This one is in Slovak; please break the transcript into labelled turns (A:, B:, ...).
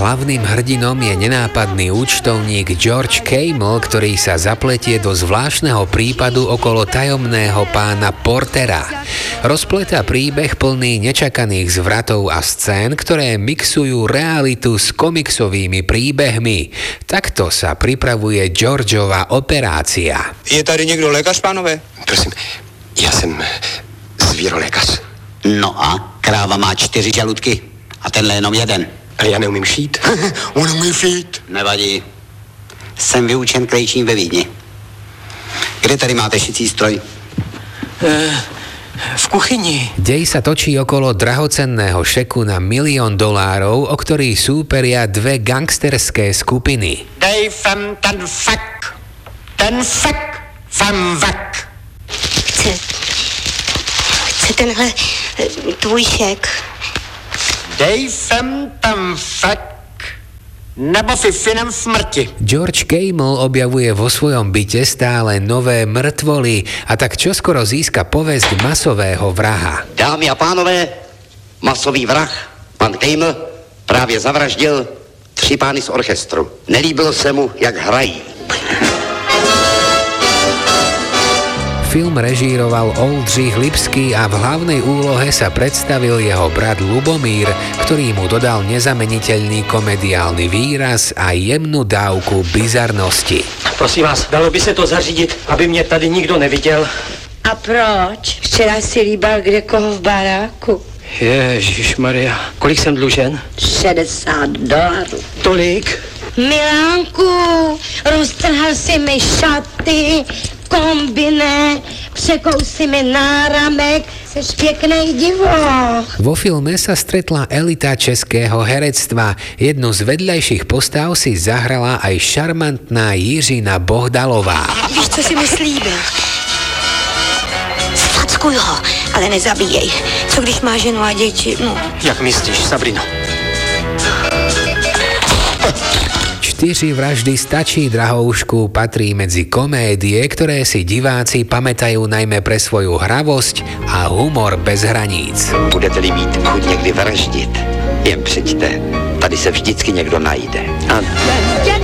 A: Hlavným hrdinom je nenápadný účtovník George Camel, ktorý sa zapletie do zvláštneho prípadu okolo tajomného pána Portera. Rozpletá príbeh plný nečakaných zvratov a scén, ktoré mixujú realitu s komiksovými príbehmi. Takto sa pripravuje Georgeova operácia.
B: Je tady někdo lékař, pánové?
C: Prosím, já jsem zvírolékař.
D: No a kráva má 4 žaludky a tenhle jenom jeden.
C: A já neumím šít.
B: On umí šít.
D: Nevadí. Jsem vyučen krejčím ve Vídni. Kde tady máte šicí stroj?
C: V kuchyni.
A: Dej sa točí okolo drahocenného šeku na $1 000 000, o ktorý súperia dve gangsterské skupiny.
D: Dej sem ten fek. Ten fek. Sem vek.
E: Chce tenhle tvůj šek.
D: Dej sem ten fek. Nebo si synem smrti.
A: George Camel objavuje vo svojom byte stále nové mŕtvoly a tak čoskoro získa povesť masového vraha.
D: Dámy a pánové, masový vrah, pan Camel, právě zavraždil 3 pány z orchestru. Nelíbilo se mu, jak hrají.
A: Film režíroval Oldřich Lipský a v hlavnej úlohe sa predstavil jeho brat Lubomír, ktorý mu dodal nezameniteľný komediálny výraz a jemnú dávku bizarnosti.
F: Prosím vás, dalo by se to zařídit, aby mě tady nikdo neviděl?
E: A proč? Včera si líbal kde koho v baráku.
F: Ježišmarja, kolik jsem dlužen?
E: $60.
F: Tolik?
E: Milánku, roztrhal si mi šaty, kombiné, překol si mi náramek, seš pěknej divoch.
A: Vo filme sa stretla elita českého herectva. Jednu z vedľajších postav si zahrala aj šarmantná Jiřina Bohdalová.
E: Víš, co si mi slíbil? Fackuj ho, ale nezabíjej. Co když má ženu a děti? No.
F: Jak myslíš, Sabrino?
A: 4 vraždy stačí, drahoušku, patrí medzi komédie, ktoré si diváci pamätajú najmä pre svoju hravosť a humor bez hraníc.
D: Budete-li mít chuť někdy vraždit, jen přijďte. Tady se vždycky někdo najde.
E: Jen